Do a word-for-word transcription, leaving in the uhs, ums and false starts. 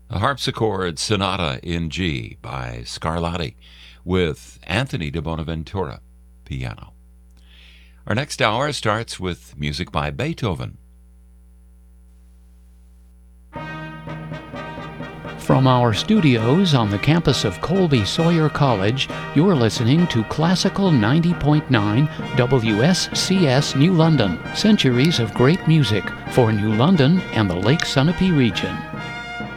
A harpsichord sonata in G by Scarlatti with Anthony de Bonaventura, piano. Our next hour starts with music by Beethoven. From our studios on the campus of Colby Sawyer College, you're listening to Classical ninety point nine W S C S New London, centuries of great music for New London and the Lake Sunapee region.